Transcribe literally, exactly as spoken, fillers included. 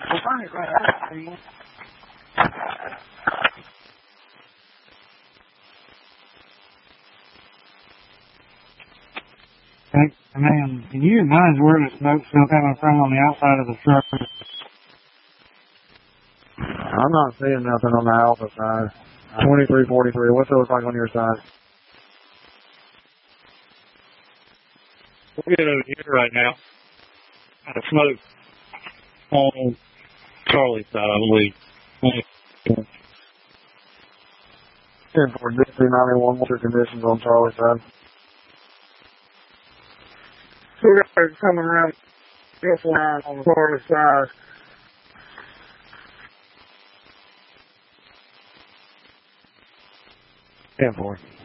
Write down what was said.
We'll find it right out for you. Hey, man, can you advise where the smoke's still coming from on the outside of the truck? I'm not seeing nothing on the Alpha side. twenty-three forty-three, what's it look like on your side? We'll get over here right now. The smoke on Charlie's side, I believe. ten four, D C ninety-one, what's your conditions on Charlie's side? We got it coming around this line on the Charlie side. ten four.